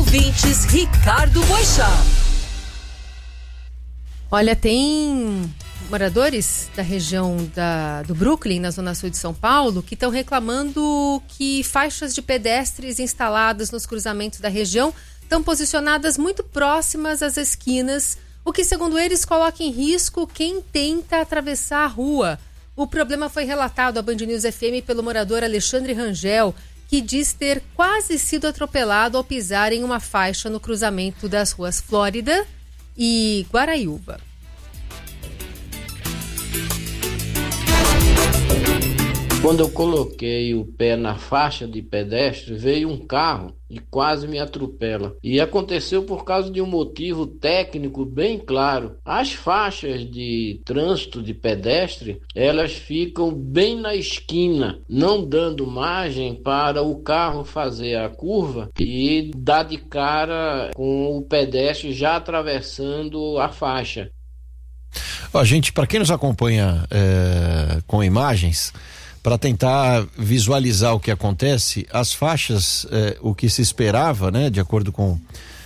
ouvintes, Ricardo Boixá. Olha, tem moradores da região do Brooklyn, na zona sul de São Paulo, que estão reclamando que faixas de pedestres instaladas nos cruzamentos da região estão posicionadas muito próximas às esquinas, o que, segundo eles, coloca em risco quem tenta atravessar a rua. O problema foi relatado à Band News FM pelo morador Alexandre Rangel, que diz ter quase sido atropelado ao pisar em uma faixa no cruzamento das ruas Flórida e Guaraiúva. Quando eu coloquei o pé na faixa de pedestre, veio um carro e quase me atropela. E aconteceu por causa de um motivo técnico bem claro. As faixas de trânsito de pedestre, elas ficam bem na esquina, não dando margem para o carro fazer a curva e dar de cara com o pedestre já atravessando a faixa. Ó, gente, para quem nos acompanha com imagens, para tentar visualizar o que acontece, as faixas, o que se esperava, né, de acordo com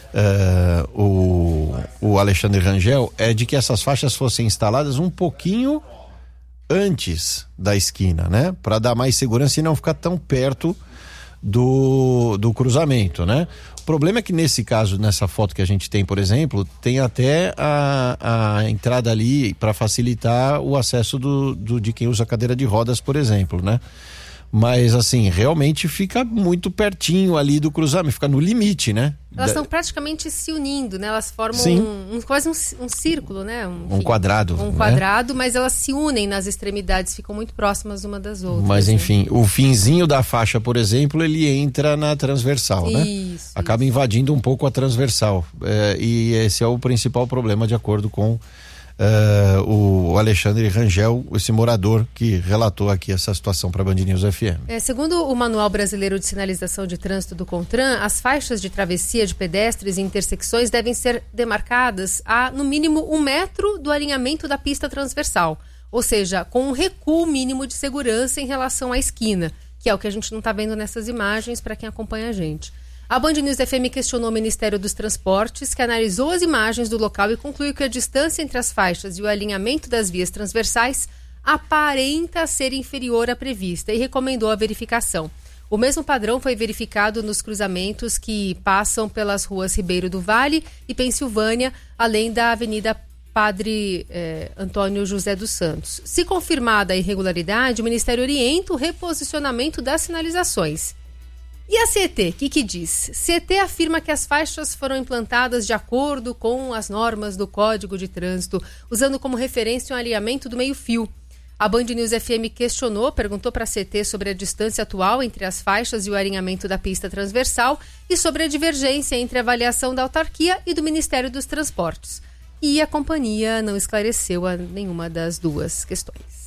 o Alexandre Rangel, é de que essas faixas fossem instaladas um pouquinho antes da esquina, né, para dar mais segurança e não ficar tão perto do cruzamento, né? O problema é que nesse caso, nessa foto que a gente tem, por exemplo, tem até a entrada ali para facilitar o acesso de quem usa cadeira de rodas, por exemplo, né? Mas assim, realmente fica muito pertinho ali do cruzamento, fica no limite, né? Elas estão praticamente se unindo, né? Elas formam quase um círculo, né? Um quadrado. Um quadrado, mas elas se unem nas extremidades, ficam muito próximas uma das outras. Mas enfim, o finzinho da faixa, por exemplo, ele entra na transversal, né? Isso. Acaba invadindo um pouco a transversal. E esse é o principal problema, de acordo com o Alexandre Rangel, esse morador que relatou aqui essa situação para a Band News FM. Segundo o Manual Brasileiro de Sinalização de Trânsito do CONTRAN, as faixas de travessia de pedestres e intersecções devem ser demarcadas a, no mínimo, 1 metro do alinhamento da pista transversal, ou seja, com um recuo mínimo de segurança em relação à esquina, que é o que a gente não está vendo nessas imagens para quem acompanha a gente. A Band News FM questionou o Ministério dos Transportes, que analisou as imagens do local e concluiu que a distância entre as faixas e o alinhamento das vias transversais aparenta ser inferior à prevista e recomendou a verificação. O mesmo padrão foi verificado nos cruzamentos que passam pelas ruas Ribeiro do Vale e Pensilvânia, além da Avenida Padre Antônio José dos Santos. Se confirmada a irregularidade, o Ministério orienta o reposicionamento das sinalizações. E a CET, o que diz? CET afirma que as faixas foram implantadas de acordo com as normas do Código de Trânsito, usando como referência um alinhamento do meio-fio. A Band News FM perguntou para a CET sobre a distância atual entre as faixas e o alinhamento da pista transversal e sobre a divergência entre a avaliação da autarquia e do Ministério dos Transportes. E a companhia não esclareceu nenhuma das duas questões.